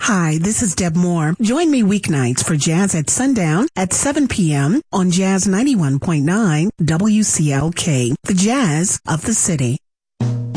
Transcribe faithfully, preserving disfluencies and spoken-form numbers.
Hi, this is Deb Moore. Join me weeknights for Jazz at Sundown at seven p.m. on Jazz ninety-one point nine W C L K, the Jazz of the City.